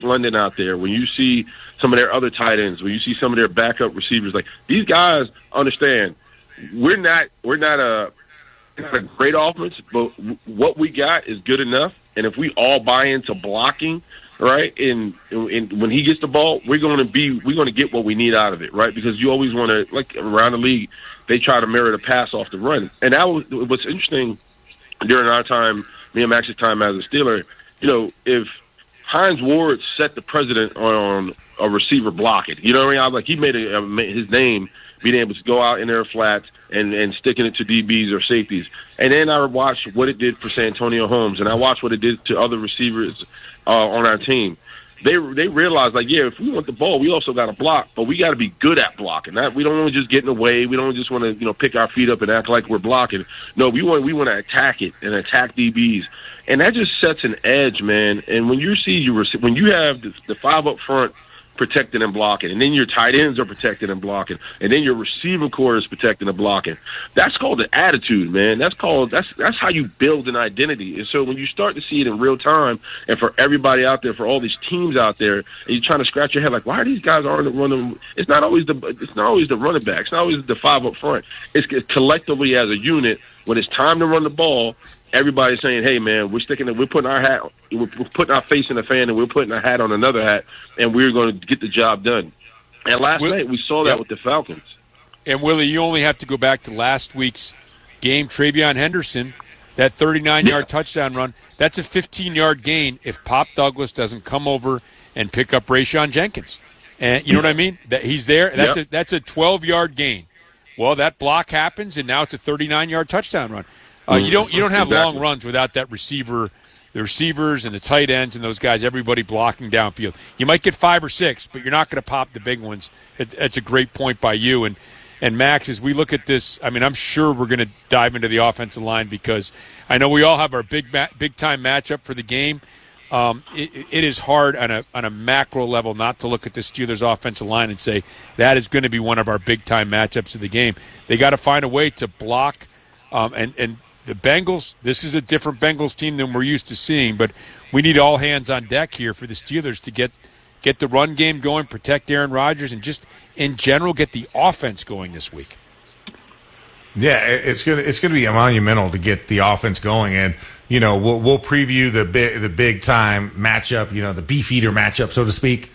London out there, when you see some of their other tight ends, when you see some of their backup receivers, like these guys understand we're not a great offense, but what we got is good enough. And if we all buy into blocking, right, and when he gets the ball, we're going to get what we need out of it, right? Because you always want to, like around the league, they try to mirror the pass off the run. And that was what's interesting during our time, me and Max's time as a Steeler. You know, if Hines Ward set the precedent on a receiver blocking, you know what I mean? I was like, he made his name being able to go out in their flats and sticking it to DBs or safeties. And then I watched what it did for Santonio Holmes, and I watched what it did to other receivers on our team. They realized, like, yeah, if we want the ball, we also got to block, but we got to be good at blocking. We don't want to just get in the way. We don't just want to, you know, pick our feet up and act like we're blocking. No, we want to attack it and attack DBs, and that just sets an edge, man. And when you see when you have the five up front protecting and blocking, and then your tight ends are protecting and blocking, and then your receiving core is protecting and blocking. That's called an attitude, man. That's how you build an identity. And so when you start to see it in real time, and for everybody out there, for all these teams out there, and you're trying to scratch your head like, why are these guys aren't running? It's not always the running back. It's not always the five up front. It's collectively as a unit when it's time to run the ball. Everybody's saying, "Hey, man, we're putting our face in the fan, and we're putting a hat on another hat, and we're going to get the job done." And last night we saw that with the Falcons. And Willie, you only have to go back to last week's game. Travion Henderson, that 39-yard touchdown run, that's a 15-yard gain if Pop Douglas doesn't come over and pick up Rayshon Jenkins. And you know what I mean? That he's there. That's a 12-yard gain. Well, that block happens, and now it's a 39-yard touchdown run. You don't have long runs without the receivers and the tight ends and those guys, everybody blocking downfield. You might get 5 or 6, but you're not going to pop the big ones. It's a great point by you. And Max, as we look at this, I mean, I'm sure we're going to dive into the offensive line because I know we all have our big time matchup for the game. It is hard on a macro level not to look at the Steelers offensive line and say that is going to be one of our big time matchups of the game. They got to find a way to block and the Bengals, this is a different Bengals team than we're used to seeing, but we need all hands on deck here for the Steelers to get the run game going, protect Aaron Rodgers, and just in general get the offense going this week. Yeah, it's gonna be monumental to get the offense going, and you know we'll preview the big time matchup, you know, the beef eater matchup, so to speak,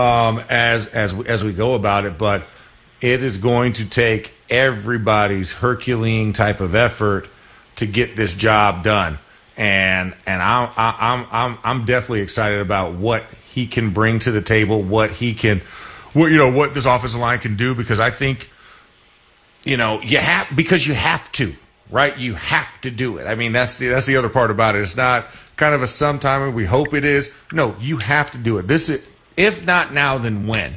as we go about it. But it is going to take everybody's Herculean type of effort to get this job done, and I'm definitely excited about what he can bring to the table, what this offensive line can do, because I think, you know, you have to, right? You have to do it. I mean, that's the other part about it. It's not kind of a sometime we hope it is. No, you have to do it. This is, if not now, then when?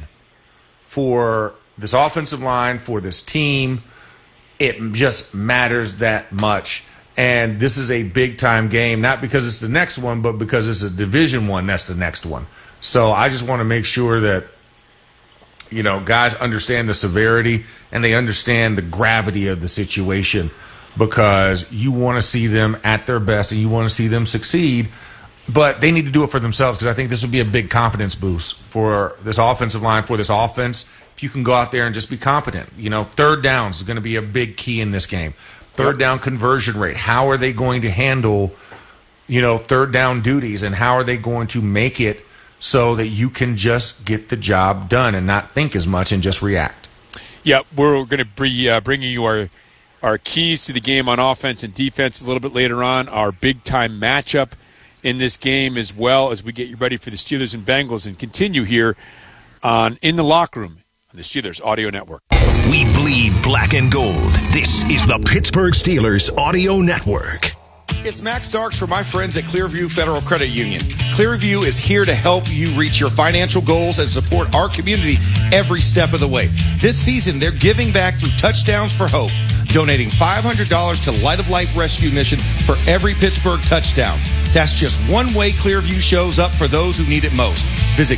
For this offensive line, for this team, it just matters that much. And this is a big-time game, not because it's the next one, but because it's a Division I, that's the next one. So I just want to make sure that, you know, guys understand the severity and they understand the gravity of the situation, because you want to see them at their best and you want to see them succeed, but they need to do it for themselves, because I think this would be a big confidence boost for this offensive line, for this offense. If you can go out there and just be competent, you know, third downs is going to be a big key in this game. Third down conversion rate. How are they going to handle, you know, third down duties, and how are they going to make it so that you can just get the job done and not think as much and just react? Yeah, we're going to be bringing you our keys to the game on offense and defense a little bit later on, our big-time matchup in this game, as well as we get you ready for the Steelers and Bengals, and continue here on In the Locker Room on the Steelers Audio Network. We bleed black and gold. This is the Pittsburgh Steelers Audio Network. It's Max Starks for my friends at Clearview Federal Credit Union. Clearview is here to help you reach your financial goals and support our community every step of the way. This season, they're giving back through Touchdowns for Hope, donating $500 to Light of Life Rescue Mission for every Pittsburgh touchdown. That's just one way Clearview shows up for those who need it most. Visit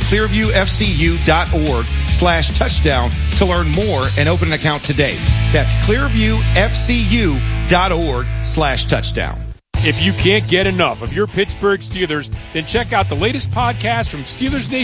clearviewfcu.org/touchdown to learn more and open an account today. That's clearviewfcu.org/touchdown. If you can't get enough of your Pittsburgh Steelers, then check out the latest podcast from Steelers Nation.